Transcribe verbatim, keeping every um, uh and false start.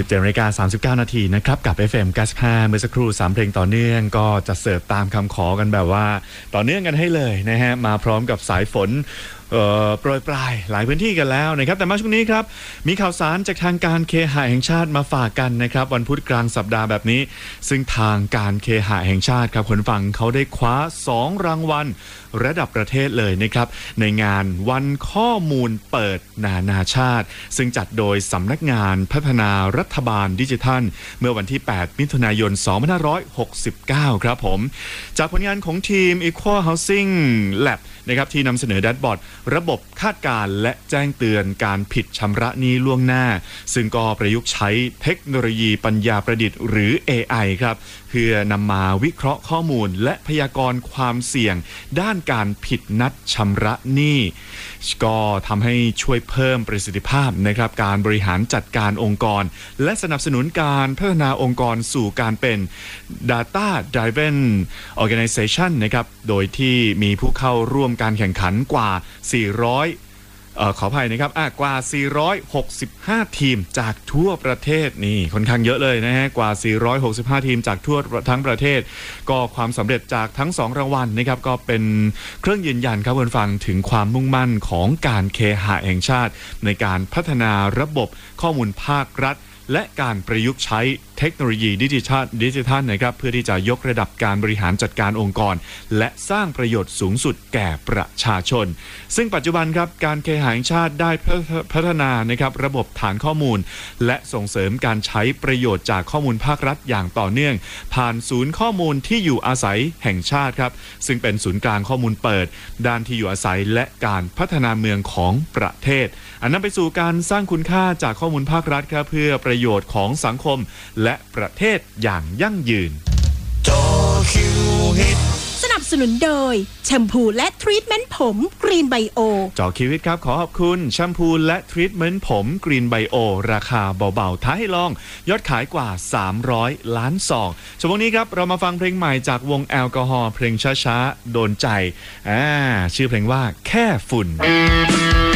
บเจ็ดนาฬิกาสามสิบเก้านาทีนะครับกับ เอฟ เอ็ม เก้าสิบห้าเมื่อสักครู่สามเพลงต่อเนื่องก็จะเสิร์ฟตามคำขอกันแบบว่าต่อเนื่องกันให้เลยนะฮะมาพร้อมกับสายฝนโปรยปลายหลายพื้นที่กันแล้วนะครับแต่มาช่วงนี้ครับมีข่าวสารจากทางการเคหะแห่งชาติมาฝากกันนะครับวันพุธกลางสัปดาห์แบบนี้ซึ่งทางการเคหะแห่งชาติครับคนฟังเขาได้คว้าสองรางวัลระดับประเทศเลยนะครับในงานวันข้อมูลเปิดนานาชาติซึ่งจัดโดยสำนักงานพัฒนารัฐบาลดิจิทัลเมื่อวันที่แปดมิถุนายนสองพันห้าร้อยหกสิบเก้าครับผมจากผลงานของทีม Equal Housing Lab นะครับที่นำเสนอแดชบอร์ดระบบคาดการณ์และแจ้งเตือนการผิดชำระหนี้ล่วงหน้าซึ่งก็ประยุกต์ใช้เทคโนโลยีปัญญาประดิษฐ์หรือ เอ ไอ ครับเพื่อนำมาวิเคราะห์ข้อมูลและพยากรณ์ความเสี่ยงด้านการผิดนัดชำระหนี้ก็ทำให้ช่วยเพิ่มประสิทธิภาพนะครับการบริหารจัดการองค์กรและสนับสนุนการพัฒนาองค์กรสู่การเป็น Data Driven Organization นะครับโดยที่มีผู้เข้าร่วมการแข่งขันกว่าสี่ร้อยเอ่อขออภัยนะครับกว่าสี่ร้อยหกสิบห้าทีมจากทั่วประเทศนี่ค่อนข้างเยอะเลยนะฮะกว่าสี่ร้อยหกสิบห้าทีมจากทั่วทั้งประเทศก็ความสำเร็จจากทั้งสองรางวัลนะครับก็เป็นเครื่องยืนยันครับคุณฟังถึงความมุ่งมั่นของการเคหะแห่งชาติในการพัฒนาระบบข้อมูลภาครัฐและการประยุกต์ใช้เทคโนโลยีดิจิทัลดิจิทัลนะครับเพื่อที่จะยกระดับการบริหารจัดการองค์กรและสร้างประโยชน์สูงสุดแก่ประชาชนซึ่งปัจจุบันครับการเคหะแห่งชาติได้พัฒนานะครับระบบฐานข้อมูลและส่งเสริมการใช้ประโยชน์จากข้อมูลภาครัฐอย่างต่อเนื่องผ่านศูนย์ข้อมูลที่อยู่อาศัยแห่งชาติครับซึ่งเป็นศูนย์กลางข้อมูลเปิดด้านที่อยู่อาศัยและการพัฒนาเมืองของประเทศอันนั้นไปสู่การสร้างคุณค่าจากข้อมูลภาครัฐครับเพื่อประโยชน์ของสังคมและประเทศอย่างยั่งยืนสนับสนุนโดยแชมพูและทรีทเมนต์ผมกรีนไบโอจอคิวิตครับขอขอบคุณแชมพูและทรีทเมนต์ผมกรีนไบโอราคาเบาๆท้าให้ลองยอดขายกว่าสามร้อยล้านซองช่วงนี้ครับเรามาฟังเพลงใหม่จากวงแอลกอฮอล์เพลงช้าๆโดนใจอ่าชื่อเพลงว่าแค่ฝุ่น